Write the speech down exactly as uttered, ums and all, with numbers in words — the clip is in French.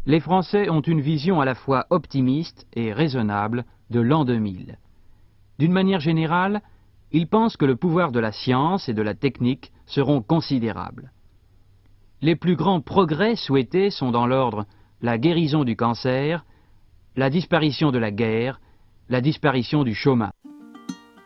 Les Français ont une vision à la fois optimiste et raisonnable de l'an deux mille. D'une manière générale, ils pensent que le pouvoir de la science et de la technique seront considérables. Les plus grands progrès souhaités sont dans l'ordre la guérison du cancer, la disparition de la guerre, la disparition du chômage.